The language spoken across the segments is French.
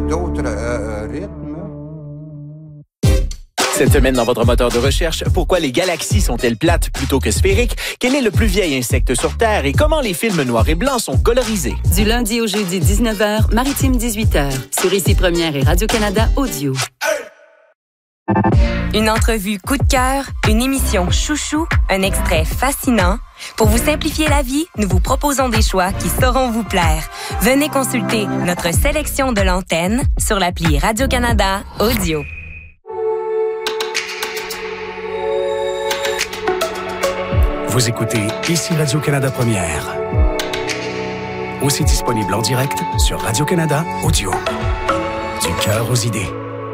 d'autres rythmes. Cette semaine, dans votre moteur de recherche, pourquoi les galaxies sont-elles plates plutôt que sphériques? Quel est le plus vieil insecte sur Terre? Et comment les films noirs et blancs sont colorisés? Du lundi au jeudi, 19h, Maritime 18h. Sur Ici Première et Radio-Canada Audio. Une entrevue coup de cœur, une émission chouchou, un extrait fascinant. Pour vous simplifier la vie, nous vous proposons des choix qui sauront vous plaire. Venez consulter notre sélection de l'antenne sur l'appli Radio-Canada Audio. Vous écoutez Ici Radio-Canada Première. Aussi disponible en direct sur Radio-Canada Audio. Du cœur aux idées.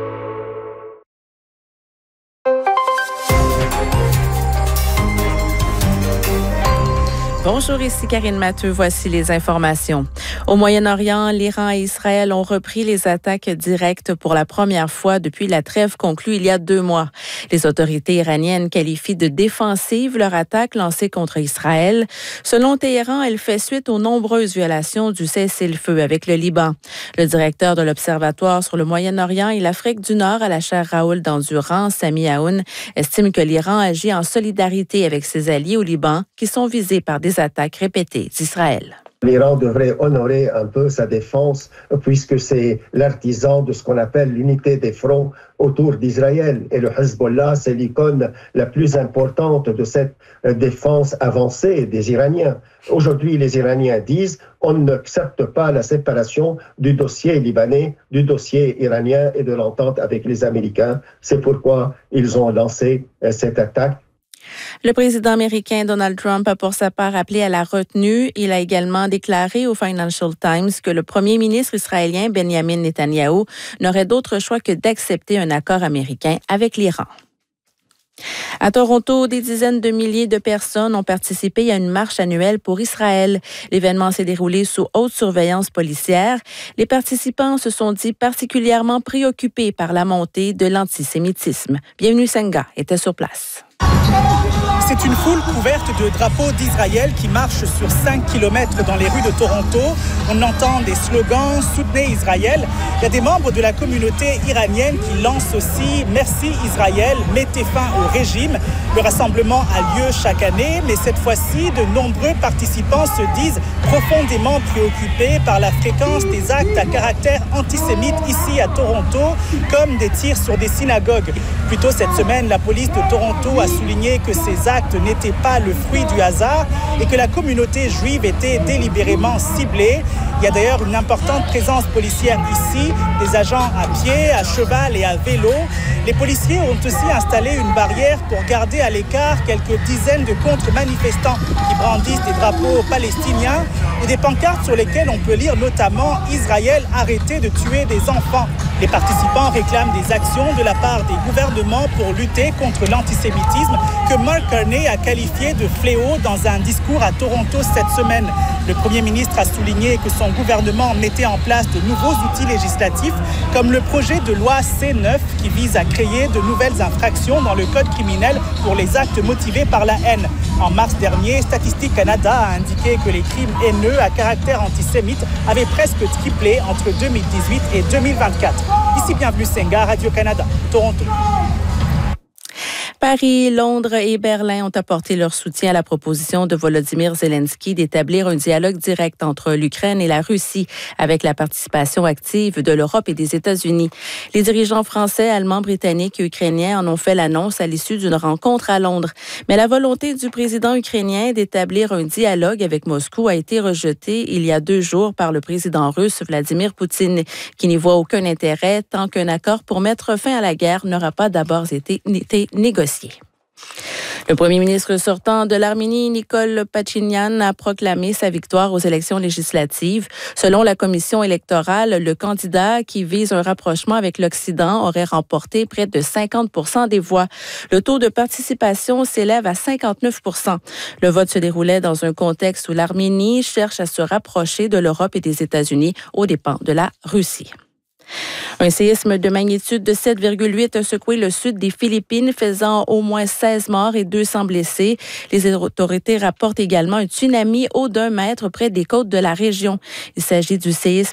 Bonjour, ici Karine Matteux. Voici les informations. Au Moyen-Orient, l'Iran et Israël ont repris les attaques directes pour la première fois depuis la trêve conclue il y a 2 mois. Les autorités iraniennes qualifient de défensive leur attaque lancée contre Israël. Selon Téhéran, elle fait suite aux nombreuses violations du cessez-le-feu avec le Liban. Le directeur de l'Observatoire sur le Moyen-Orient et l'Afrique du Nord à la chaire Raoul d'Endurance, Sami Aoun, estime que l'Iran agit en solidarité avec ses alliés au Liban qui sont visés par des attaques répétées d'Israël. L'Iran devrait honorer un peu sa défense puisque c'est l'artisan de ce qu'on appelle l'unité des fronts autour d'Israël. Et le Hezbollah, c'est l'icône la plus importante de cette défense avancée des Iraniens. Aujourd'hui, les Iraniens disent on n'accepte pas la séparation du dossier libanais, du dossier iranien et de l'entente avec les Américains. C'est pourquoi ils ont lancé cette attaque. Le président américain Donald Trump a pour sa part appelé à la retenue. Il a également déclaré au Financial Times que le premier ministre israélien Benjamin Netanyahou n'aurait d'autre choix que d'accepter un accord américain avec l'Iran. À Toronto, des dizaines de milliers de personnes ont participé à une marche annuelle pour Israël. L'événement s'est déroulé sous haute surveillance policière. Les participants se sont dit particulièrement préoccupés par la montée de l'antisémitisme. Bienvenue Senga était sur place. C'est une foule couverte de drapeaux d'Israël qui marche sur 5 km dans les rues de Toronto. On entend des slogans « Soutenez Israël ». Il y a des membres de la communauté iranienne qui lancent aussi « Merci Israël, mettez fin au régime ». Le rassemblement a lieu chaque année, mais cette fois-ci, de nombreux participants se disent profondément préoccupés par la fréquence des actes à caractère antisémite ici à Toronto, comme des tirs sur des synagogues. Plus tôt cette semaine, la police de Toronto a souligné que ces actes n'étaient pas le fruit du hasard et que la communauté juive était délibérément ciblée. Il y a d'ailleurs une importante présence policière ici, des agents à pied, à cheval et à vélo. Les policiers ont aussi installé une barrière pour garder à l'écart quelques dizaines de contre-manifestants qui brandissent des drapeaux palestiniens et des pancartes sur lesquelles on peut lire notamment « Israël, arrêtez de tuer des enfants ». Les participants réclament des actions de la part des gouvernements pour lutter contre l'antisémitisme que Mark Carney a qualifié de fléau dans un discours à Toronto cette semaine. Le Premier ministre a souligné que son gouvernement mettait en place de nouveaux outils législatifs comme le projet de loi C9 qui vise à créer de nouvelles infractions dans le code criminel pour les actes motivés par la haine. En mars dernier, Statistique Canada a indiqué que les crimes haineux à caractère antisémite avaient presque triplé entre 2018 et 2024. Ici, bienvenue Senga, Radio-Canada, Toronto. Paris, Londres et Berlin ont apporté leur soutien à la proposition de Volodymyr Zelensky d'établir un dialogue direct entre l'Ukraine et la Russie avec la participation active de l'Europe et des États-Unis. Les dirigeants français, allemands, britanniques et ukrainiens en ont fait l'annonce à l'issue d'une rencontre à Londres. Mais la volonté du président ukrainien d'établir un dialogue avec Moscou a été rejetée il y a 2 jours par le président russe Vladimir Poutine, qui n'y voit aucun intérêt tant qu'un accord pour mettre fin à la guerre n'aura pas d'abord été négocié. Le premier ministre sortant de l'Arménie, Nikol Pachinian, a proclamé sa victoire aux élections législatives. Selon la commission électorale, le candidat qui vise un rapprochement avec l'Occident aurait remporté près de 50% des voix. Le taux de participation s'élève à 59%. Le vote se déroulait dans un contexte où l'Arménie cherche à se rapprocher de l'Europe et des États-Unis aux dépens de la Russie. Un séisme de magnitude de 7,8 a secoué le sud des Philippines, faisant au moins 16 morts et 200 blessés. Les autorités rapportent également un tsunami haut d'1 mètre près des côtes de la région. Il s'agit du séisme